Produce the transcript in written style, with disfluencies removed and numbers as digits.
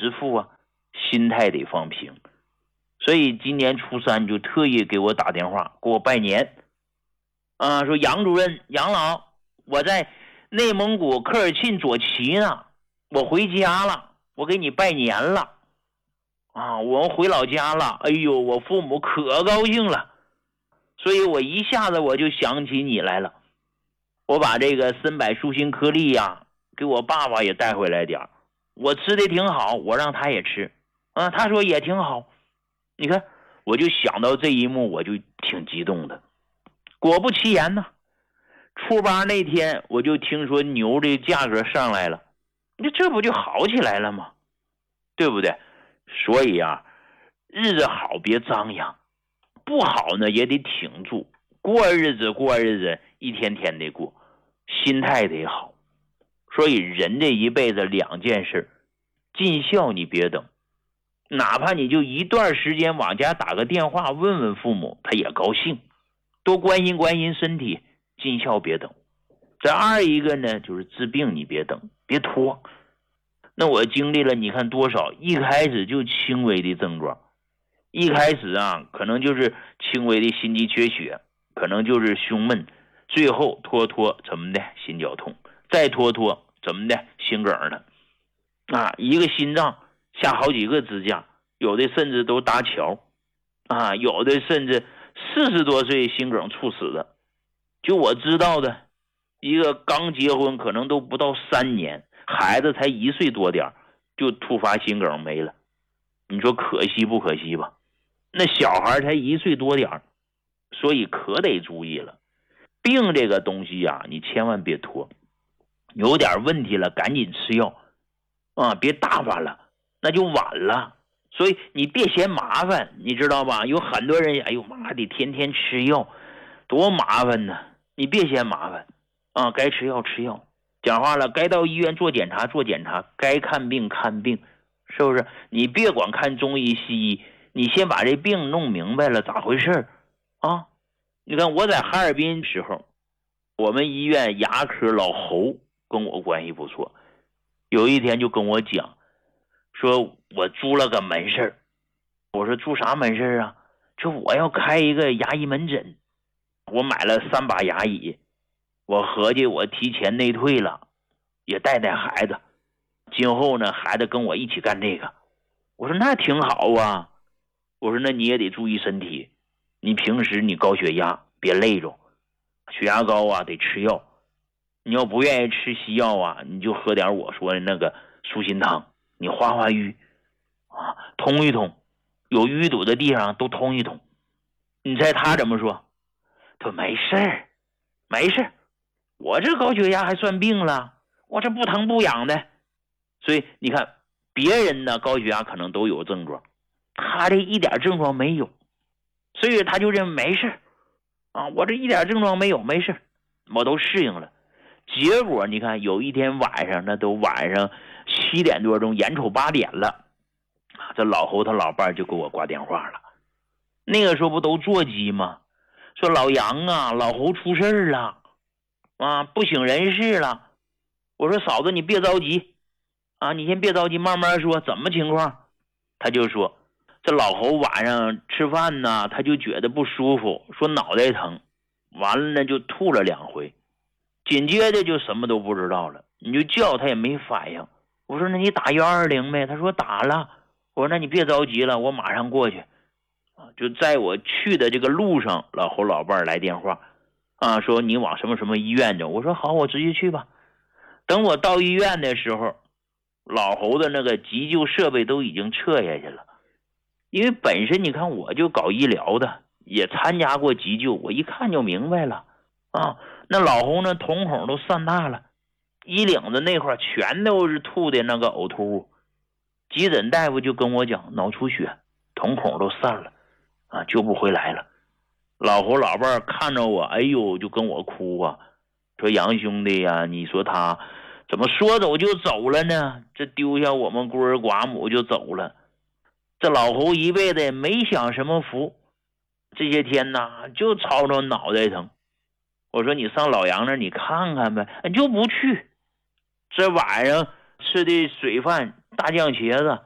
致富啊，心态得放平。所以今年初3就特意给我打电话给我拜年说杨主任杨老，我在内蒙古科尔沁左旗呢，我回家了，我给你拜年了我回老家了，哎呦，我父母可高兴了，所以我一下子我就想起你来了。我把这个参柏树心颗粒给我爸爸也带回来点，我吃的挺好，我让他也吃他说也挺好。你看，我就想到这一幕，我就挺激动的。果不其然呢，初8那天我就听说牛的价格上来了，这不就好起来了吗？对不对？所以日子好别张扬，不好呢也得挺住，过日子一天天的过，心态得好。所以人这一辈子2件事，尽孝你别等，哪怕你就一段时间往家打个电话问问父母，他也高兴，多关心关心身体，尽孝别等。这2一个呢，就是治病你别等，别拖。那我经历了你看多少，一开始就轻微的症状，一开始可能就是轻微的心肌缺血，可能就是胸闷，最后拖怎么的心绞痛，再拖怎么的心梗了一个心脏下好几个支架，有的甚至都搭桥有的甚至40多岁心梗猝死的。就我知道的一个刚结婚可能都不到3年，孩子才1岁多点就突发心梗没了，你说可惜不可惜吧？那小孩才1岁多点，所以可得注意了。病这个东西你千万别拖，有点问题了赶紧吃药别大发了，那就晚了。所以你别嫌麻烦，你知道吧？有很多人哎呦妈得天天吃药，多麻烦呢。你别嫌麻烦该吃药吃药，讲话了该到医院做检查做检查，该看病看病，是不是？你别管看中医西医，你先把这病弄明白了咋回事你看我在哈尔滨时候，我们医院牙科老侯跟我关系不错，有一天就跟我讲说我租了个门市。我说租啥门市说我要开一个牙医门诊，我买了3把牙椅，我合计我提前内退了，也带带孩子，今后呢孩子跟我一起干这个。我说那挺好我说那你也得注意身体，你平时你高血压别累着，血压高得吃药，你要不愿意吃西药你就喝点我说的那个舒心汤，你化瘀通一通，有淤堵的地方都通一通。你猜他怎么说？他说没事，我这高血压还算病了，我这不疼不痒的。所以你看别人呢高血压可能都有症状，他这一点症状没有，所以他就认为没事我这一点症状没有，没事，我都适应了。结果你看有一天晚上，那都晚上7点多钟，眼瞅8点了，这老侯他老伴就给我挂电话了。那个时候不都座机吗？说老杨老侯出事了不省人事了。我说嫂子你别着急你先别着急，慢慢说怎么情况。他就说这老侯晚上吃饭他就觉得不舒服，说脑袋疼，完了呢就吐了2回，紧接着就什么都不知道了，你就叫他也没反应。我说那你打120呗？他说打了。我说那你别着急了，我马上过去就在我去的这个路上，老侯老伴来电话说你往什么什么医院走。我说好，我直接去吧。等我到医院的时候，老侯的那个急救设备都已经撤下去了。因为本身你看我就搞医疗的，也参加过急救，我一看就明白了那老侯呢瞳孔都散大了，衣领子那块全都是吐的那个呕吐物。急诊大夫就跟我讲脑出血，瞳孔都散了救不回来了。老侯老伴看着我，哎呦就跟我哭说杨兄弟你说他怎么说走就走了呢？这丢下我们孤儿寡母就走了。这老侯一辈子也没享什么福，这些天就吵吵脑袋疼。我说你上老杨那儿你看看呗，就不去。这晚上吃的水饭大酱茄子